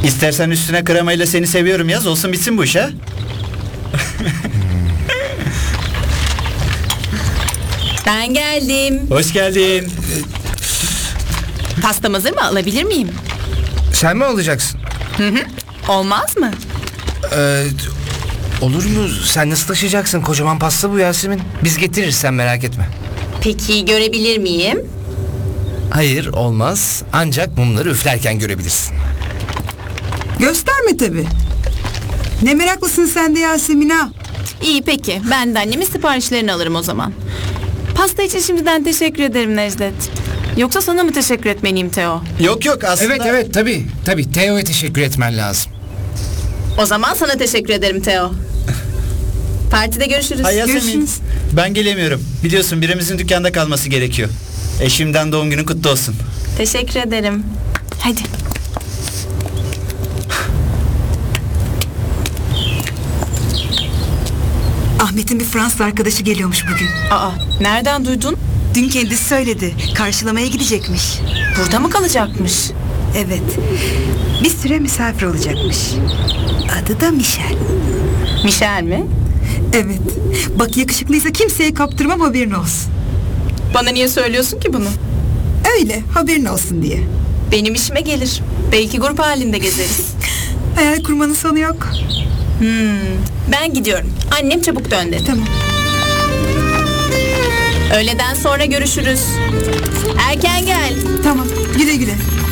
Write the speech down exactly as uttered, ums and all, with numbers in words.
İstersen üstüne kremayla seni seviyorum yaz, olsun bitsin bu iş ha. Ben geldim. Hoş geldin. Pastam hazır mı? Alabilir miyim? Sen mi alacaksın? Hı hı. Olmaz mı? Ee, olur mu? Sen nasıl taşıyacaksın? Kocaman pasta bu Yasemin. Biz getiririz, sen merak etme. Peki görebilir miyim? Hayır, olmaz. Ancak mumları üflerken görebilirsin. Gösterme tabii. Ne meraklısın sen de Yasemin ha. İyi peki. Ben de annemin siparişlerini alırım o zaman. Pasta için şimdiden teşekkür ederim Necdet. Yoksa sana mı teşekkür etmeliyim Teo? Yok yok aslında. Evet evet tabii. Tabii Teo'ya teşekkür etmen lazım. O zaman sana teşekkür ederim Teo. Partide görüşürüz. Hay Yasemin, Görüşürüz. ben gelemiyorum. Biliyorsun birimizin dükkanda kalması gerekiyor. Eşimden doğum günü kutlu olsun. Teşekkür ederim. Hadi. Ahmet'in bir Fransız arkadaşı geliyormuş bugün. Aa, nereden duydun? Dün kendisi söyledi. Karşılamaya gidecekmiş. Burada mı kalacakmış? Evet. Bir süre misafir olacakmış. Adı da Michel. Michel mi? Evet. Bak yakışıklıysa kimseye kaptırmam, haberin olsun. Bana niye söylüyorsun ki bunu? Öyle, haberin olsun diye. Benim işime gelir. Belki grup halinde gezeriz. Hayal kurmanın sonu yok. Hmm, ben gidiyorum. Annem çabuk dön dedi. Tamam. Öğleden sonra görüşürüz. Erken gel. Tamam. Güle güle.